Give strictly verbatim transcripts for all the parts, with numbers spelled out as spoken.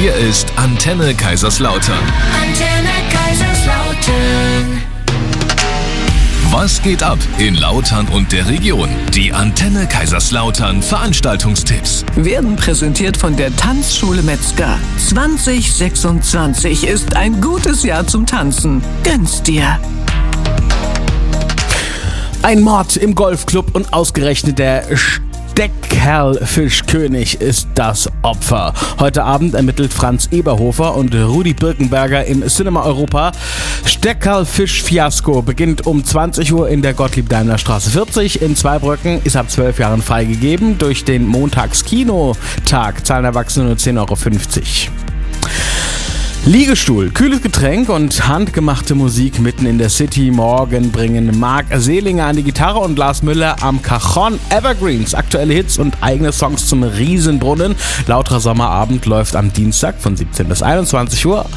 Hier ist Antenne Kaiserslautern. Antenne Kaiserslautern. Was geht ab in Lautern und der Region? Die Antenne Kaiserslautern Veranstaltungstipps werden präsentiert von der Tanzschule Metzger. zwanzig sechsundzwanzig ist ein gutes Jahr zum Tanzen. Gönn's dir! Ein Mord im Golfclub und ausgerechnet der Steckerlfischkönig ist das Opfer. Heute Abend ermittelt Franz Eberhofer und Rudi Birkenberger im Cinema Europa. Steckerlfisch-Fiasko beginnt um zwanzig Uhr in der Gottlieb-Daimler-Straße vierzig. In Zweibrücken ist ab zwölf Jahren freigegeben. Durch den Montagskinotag zahlen Erwachsene nur zehn Euro fünfzig. Liegestuhl, kühles Getränk und handgemachte Musik mitten in der City. Morgen bringen Marc Selinger an die Gitarre und Lars Müller am Cajon Evergreens. Aktuelle Hits und eigene Songs zum Riesenbrunnen. Lauterer Sommerabend läuft am Dienstag von siebzehn bis einundzwanzig Uhr.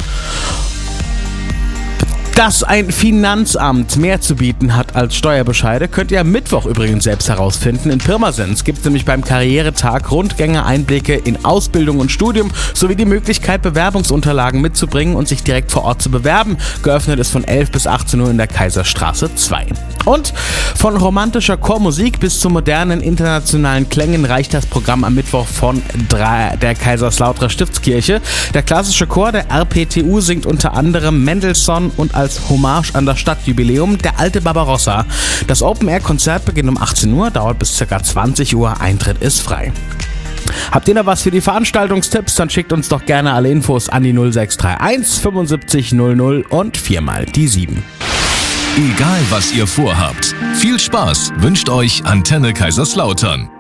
Dass ein Finanzamt mehr zu bieten hat als Steuerbescheide, könnt ihr am Mittwoch übrigens selbst herausfinden. In Pirmasens gibt es nämlich beim Karrieretag Rundgänge, Einblicke in Ausbildung und Studium sowie die Möglichkeit, Bewerbungsunterlagen mitzubringen und sich direkt vor Ort zu bewerben. Geöffnet ist von elf bis achtzehn Uhr in der Kaiserstraße zwei. Und von romantischer Chormusik bis zu modernen internationalen Klängen reicht das Programm am Mittwoch von der Kaiserslauterer Stiftskirche. Der klassische Chor der R P T U singt unter anderem Mendelssohn und als Hommage an das Stadtjubiläum der alte Barbarossa. Das Open-Air-Konzert beginnt um achtzehn Uhr, dauert bis ca. zwanzig Uhr, Eintritt ist frei. Habt ihr noch was für die Veranstaltungstipps? Dann schickt uns doch gerne alle Infos an die null sechs drei eins fünfundsiebzig null null und viermal die sieben. Egal was ihr vorhabt, viel Spaß wünscht euch Antenne Kaiserslautern.